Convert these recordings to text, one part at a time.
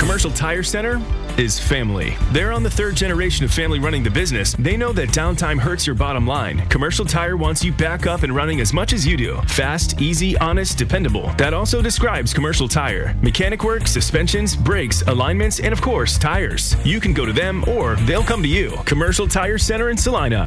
Commercial Tire Center is family. They're on the third generation of family running the business. They know that downtime hurts your bottom line. Commercial Tire wants you back up and running as much as you do. Fast, easy, honest, dependable. That also describes Commercial Tire. Mechanic work, suspensions, brakes, alignments, and of course, tires. You can go to them or they'll come to you. Commercial Tire Center in Salina.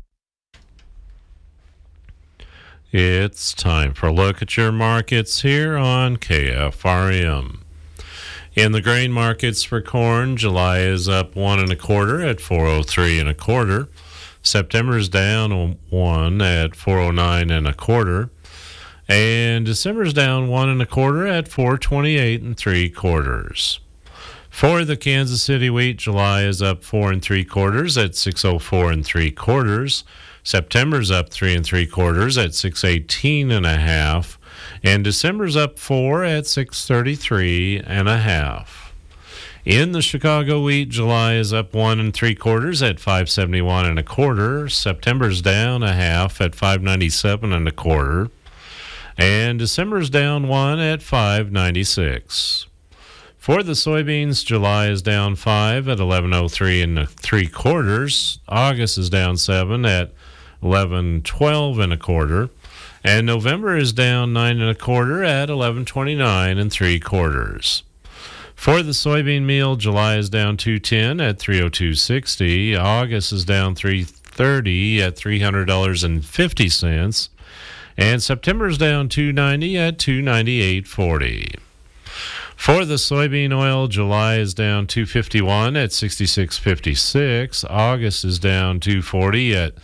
It's time for a look at your markets here on KFRM. In the grain markets for corn, July is up 1 1/4 at 403 1/4. September's down 1 at 409 1/4. And December's down 1 1/4 at 428 3/4. For the Kansas City wheat, July is up 4 3/4 at 604 3/4. September's up 3 3/4 at 618 1/2. And December's up 4 at 633 1/2. In the Chicago wheat, July is up 1 3/4 at 571 1/4. September's down 1/2 at 597 1/4. And December's down 1 at 596. For the soybeans, July is down 5 at 1103 3/4. August is down 7 at 1112 1/4. And November is down 9 1/4 at 1129 3/4. For the soybean meal, July is down 210 at 302.60. August is down 330 at $300.50. And September is down 290 at 298.40. For the soybean oil, July is down 251 at 66.56. August is down 240 at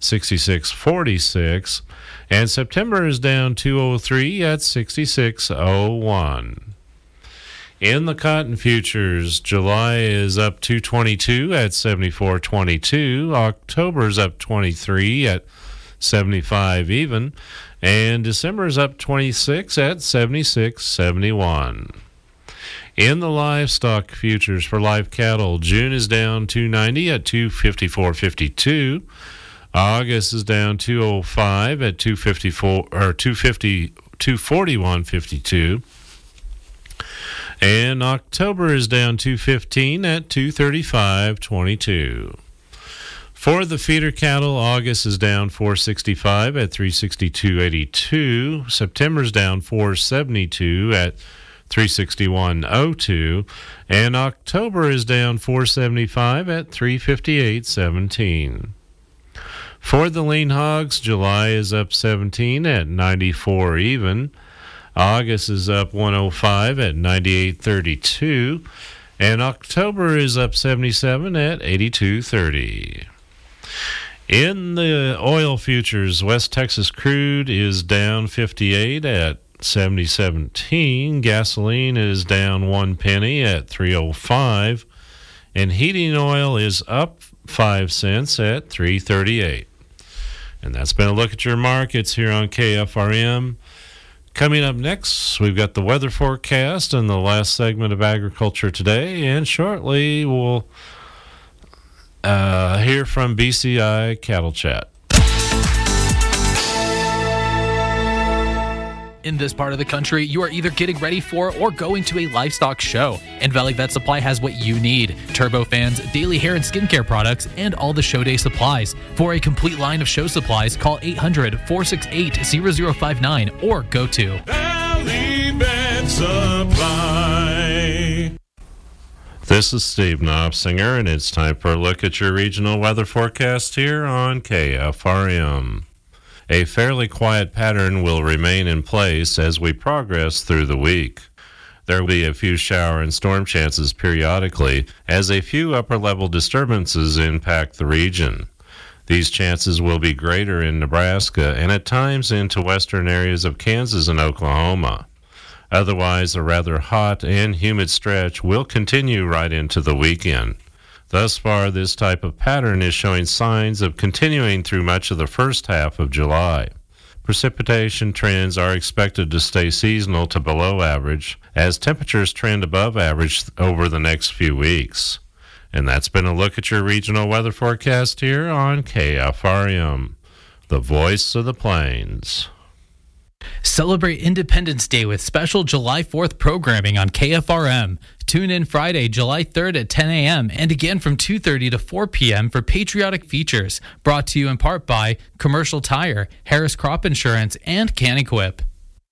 66.46. And September is down 203 at 66.01. In the cotton futures, July is up 222 at 74.22. October is up 23 at 75 even. And December is up 26 at 76.71. In the livestock futures for live cattle, June is down 290 at 254.52. August is down 205 at 241.52. And October is down 215 at 235.22. For the feeder cattle, August is down 465 at 362.82. September is down 472 at 361.02. And October is down 475 at 358.17. For the lean hogs, July is up 17 at 94 even. August is up 105 at 98.32. And October is up 77 at 82.30. In the oil futures, West Texas crude is down 58 at 70.17. Gasoline is down 1 penny at 3.05. And heating oil is up 5 cents at 3.38. And that's been a look at your markets here on KFRM. Coming up next, we've got the weather forecast and the last segment of Agriculture Today. And shortly, we'll hear from BCI Cattle Chat. In this part of the country, you are either getting ready for or going to a livestock show, and Valley Vet Supply has what you need: turbofans, daily hair and skincare products, and all the show day supplies. For a complete line of show supplies, call 800-468-0059 or go to Valley Vet Supply. This is Steve Knopsinger, and it's time for a look at your regional weather forecast here on KFRM. A fairly quiet pattern will remain in place as we progress through the week. There will be a few shower and storm chances periodically as a few upper-level disturbances impact the region. These chances will be greater in Nebraska and at times into western areas of Kansas and Oklahoma. Otherwise, a rather hot and humid stretch will continue right into the weekend. Thus far, this type of pattern is showing signs of continuing through much of the first half of July. Precipitation trends are expected to stay seasonal to below average as temperatures trend above average over the next few weeks. And that's been a look at your regional weather forecast here on KFRM, the voice of the plains. Celebrate Independence Day with special July 4th programming on KFRM. Tune in Friday, July 3rd at 10 a.m. and again from 2:30 to 4 p.m. for patriotic features. Brought to you in part by Commercial Tire, Harris Crop Insurance, and Can-Equip.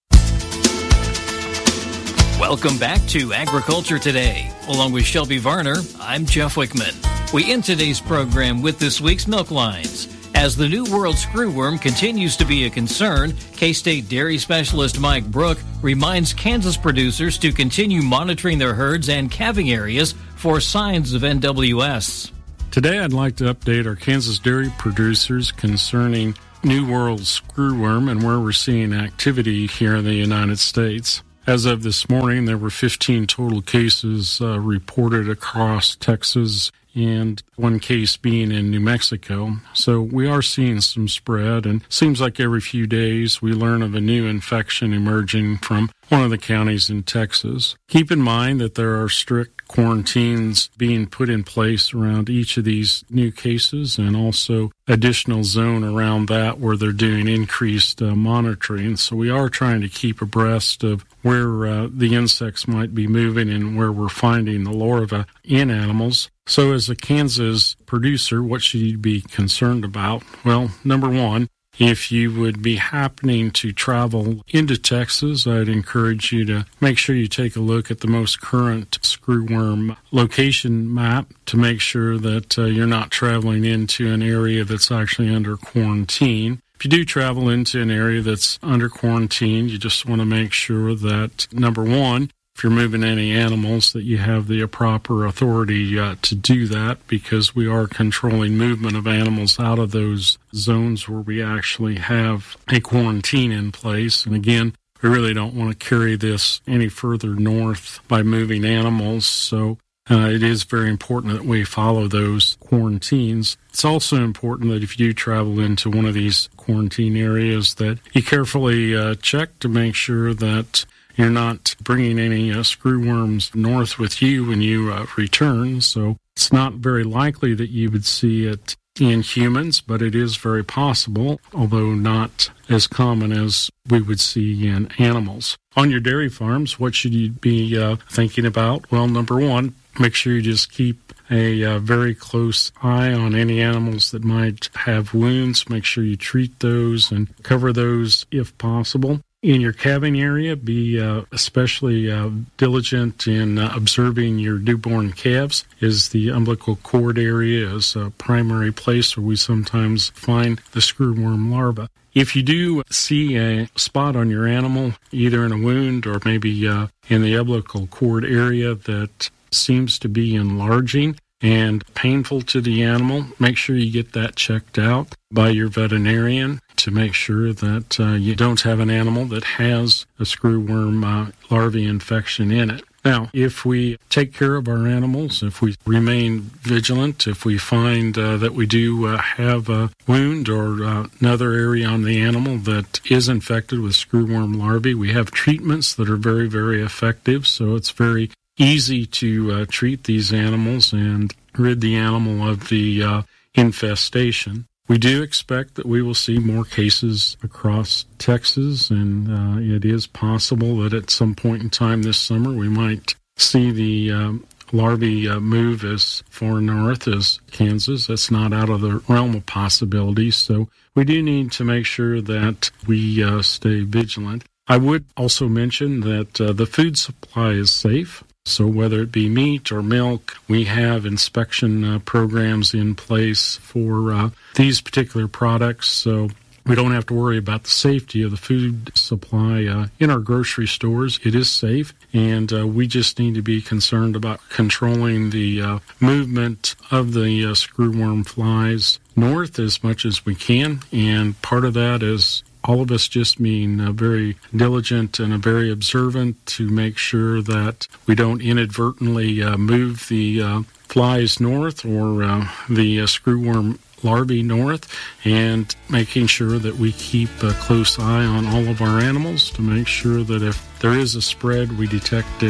Welcome back to Agriculture Today. Along with Shelby Varner, I'm Jeff Wickman. We end today's program with this week's milk lines. As the New World screwworm continues to be a concern, K-State dairy specialist Mike Brook reminds Kansas producers to continue monitoring their herds and calving areas for signs of NWS. Today I'd like to update our Kansas dairy producers concerning New World screwworm and where we're seeing activity here in the United States. As of this morning, there were 15 total cases reported across Texas, and one case being in New Mexico. So we are seeing some spread, and it seems like every few days we learn of a new infection emerging from one of the counties in Texas. Keep in mind that there are strict quarantines being put in place around each of these new cases, and also additional zone around that where they're doing increased monitoring. So we are trying to keep abreast of where the insects might be moving and where we're finding the larvae in animals. So as a Kansas producer, what should you be concerned about? Well, number one, if you would be happening to travel into Texas, I'd encourage you to make sure you take a look at the most current screwworm location map to make sure that you're not traveling into an area that's actually under quarantine. If you do travel into an area that's under quarantine, you just want to make sure that, number one, if you're moving any animals, that you have the proper authority to do that, because we are controlling movement of animals out of those zones where we actually have a quarantine in place. And again, we really don't want to carry this any further north by moving animals. So it is very important that we follow those quarantines. It's also important that if you do travel into one of these quarantine areas, that you carefully check to make sure that you're not bringing any screwworms north with you when you return. So it's not very likely that you would see it in humans, but it is very possible, although not as common as we would see in animals. On your dairy farms, what should you be thinking about? Well, number one, make sure you just keep a very close eye on any animals that might have wounds. Make sure you treat those and cover those if possible. In your calving area, be especially diligent in observing your newborn calves, as the umbilical cord area is a primary place where we sometimes find the screwworm larvae. If you do see a spot on your animal, either in a wound or maybe in the umbilical cord area that seems to be enlarging and painful to the animal, make sure you get that checked out by your veterinarian to make sure that you don't have an animal that has a screwworm larvae infection in it. Now, if we take care of our animals, if we remain vigilant, if we find that we do have a wound or another area on the animal that is infected with screwworm larvae, we have treatments that are very, very effective. So it's very easy to treat these animals and rid the animal of the infestation. We do expect that we will see more cases across Texas, and it is possible that at some point in time this summer we might see the larvae move as far north as Kansas. That's not out of the realm of possibilities, so we do need to make sure that we stay vigilant. I would also mention that the food supply is safe. So whether it be meat or milk, we have inspection programs in place for these particular products. So we don't have to worry about the safety of the food supply in our grocery stores. It is safe, and we just need to be concerned about controlling the movement of the screwworm flies north as much as we can. And part of that is all of us just being very diligent and very observant to make sure that we don't inadvertently move the flies north or the screwworm larvae north, and making sure that we keep a close eye on all of our animals to make sure that if there is a spread, we detect it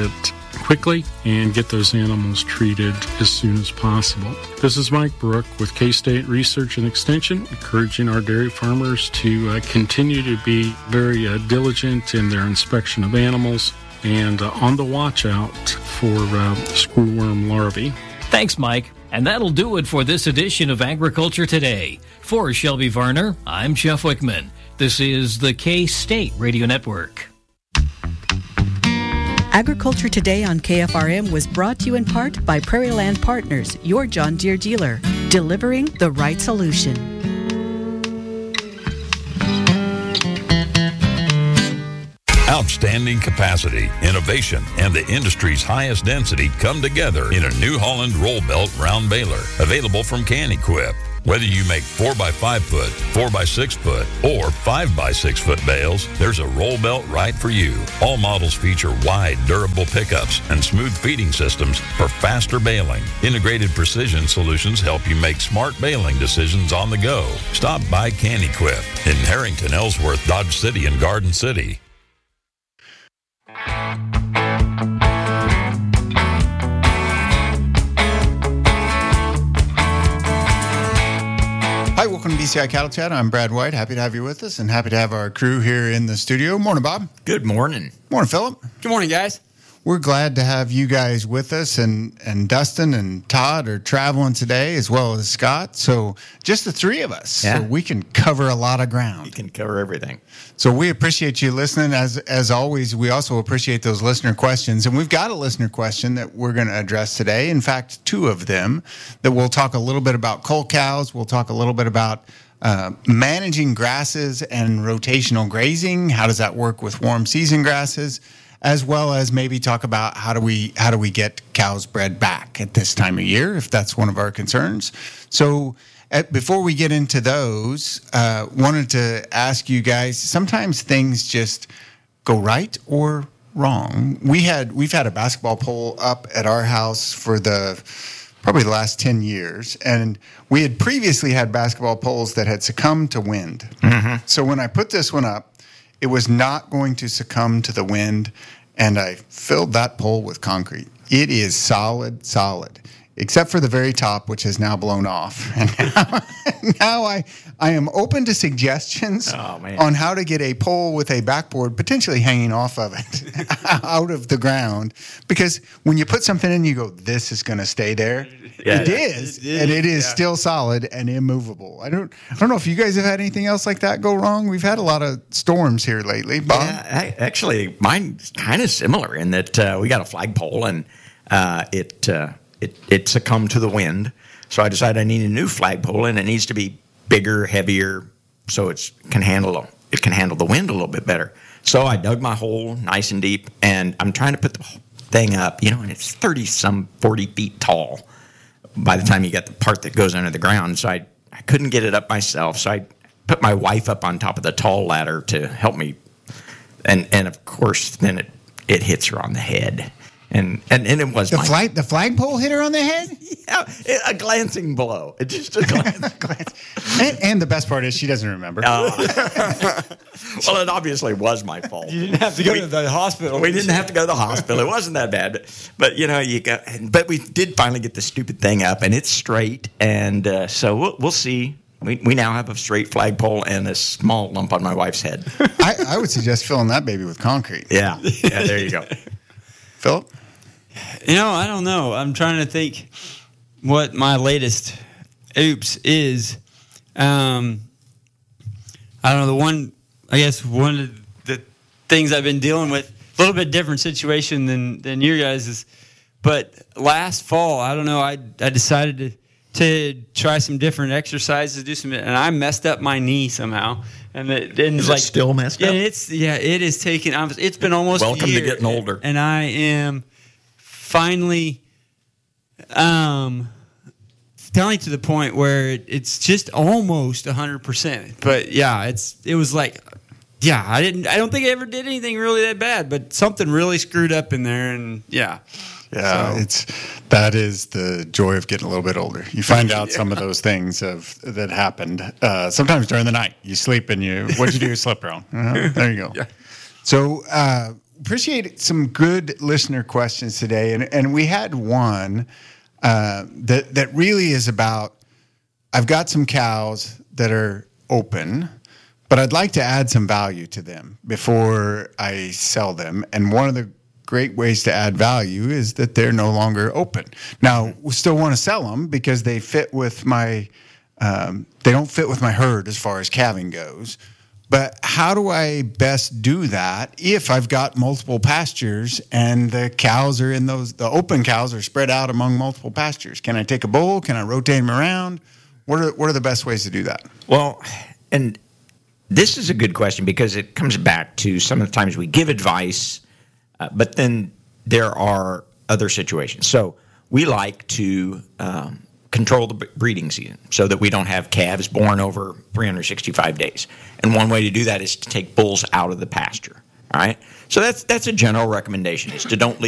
quickly and get those animals treated as soon as possible. This is Mike Brook with K-State Research and Extension, encouraging our dairy farmers to continue to be very diligent in their inspection of animals and on the watch out for screwworm larvae. Thanks, Mike. And that'll do it for this edition of Agriculture Today. For Shelby Varner, I'm Jeff Wickman. This is the K-State Radio Network. Agriculture Today on KFRM was brought to you in part by Prairie Land Partners, your John Deere dealer, delivering the right solution. Outstanding capacity, innovation, and the industry's highest density come together in a New Holland roll belt round baler, available from Can-Equip. Whether you make 4x5 foot, 4x6 foot, or 5x6 foot bales, there's a roll belt right for you. All models feature wide, durable pickups and smooth feeding systems for faster baling. Integrated precision solutions help you make smart baling decisions on the go. Stop by Can-Equip in Harrington, Ellsworth, Dodge City, and Garden City. Hi, welcome to BCI Cattle Chat. I'm Brad White. Happy to have you with us and happy to have our crew here in the studio. Morning, Bob. Good morning. Morning, Philip. Good morning, guys. We're glad to have you guys with us, and Dustin and Todd are traveling today, as well as Scott. So just the three of us. Yeah. So we can cover a lot of ground. You can cover everything. So we appreciate you listening. As always, we also appreciate those listener questions. And we've got a listener question that we're going to address today. In fact, two of them that we'll talk a little bit about cull cows. We'll talk a little bit about managing grasses and rotational grazing. How does that work with warm season grasses? As well as maybe talk about how do we get cows bred back at this time of year, if that's one of our concerns. So before we get into those, wanted to ask you guys, sometimes things just go right or wrong. We've had a basketball pole up at our house for probably the last 10 years, and we had previously had basketball poles that had succumbed to wind. Mm-hmm. So when I put this one up, it was not going to succumb to the wind, and I filled that pole with concrete. It is solid, except for the very top, which has now blown off. And now I am open to suggestions on how to get a pole with a backboard potentially hanging off of it out of the ground. Because when you put something in, you go, this is going to stay there. Yeah, it is, and it is still solid and immovable. I don't know if you guys have had anything else like that go wrong. We've had a lot of storms here lately. Bob? Yeah, actually, mine's kind of similar in that we got a flagpole and it succumbed to the wind. So I decided I need a new flagpole, and it needs to be bigger, heavier, so it can handle the wind a little bit better. So I dug my hole nice and deep, and I'm trying to put the thing up, and it's 40 feet tall by the time you get the part that goes under the ground. So I couldn't get it up myself. So I put my wife up on top of the tall ladder to help me. And of course, then it hits her on the head. And it was the flagpole hit her on the head? Yeah, a glancing blow. It just a glance. and the best part is she doesn't remember. Well, it obviously was my fault. You didn't have to go to the hospital. We didn't have to go to the hospital. It wasn't that bad. But but we did finally get the stupid thing up, and it's straight. And so we'll see. We now have a straight flagpole and a small lump on my wife's head. I would suggest filling that baby with concrete. Yeah, there you go. Philip? I don't know. I'm trying to think what my latest oops is. I don't know. One of the things I've been dealing with, a little bit different situation than your guys' but last fall, I don't know, I decided to try some different exercises, and I messed up my knee somehow. And is it still messed up? It is taken. It's been almost Welcome a year, to getting older. And I am finally to the point where it's just almost 100%. But yeah, it was like, yeah, I don't think I ever did anything really that bad, but something really screwed up in there, and yeah. Yeah, that is the joy of getting a little bit older. You find out some of those things that happened. Sometimes during the night, you sleep and what'd you do? You slept wrong. There you go. Yeah. So appreciate some good listener questions today, and we had one that really is about, I've got some cows that are open, but I'd like to add some value to them before I sell them. And one of the great ways to add value is that they're no longer open. Now, we still want to sell them because they fit with my, they don't fit with my herd as far as calving goes. But how do I best do that if I've got multiple pastures and the cows are in those, the open cows are spread out among multiple pastures? Can I take a bull? Can I rotate them around? What are the best ways to do that? Well, and this is a good question because it comes back to some of the times we give advice, but then there are other situations. So we like to control the breeding season so that we don't have calves born over 365 days. And one way to do that is to take bulls out of the pasture. All right. So that's a general recommendation, is to don't leave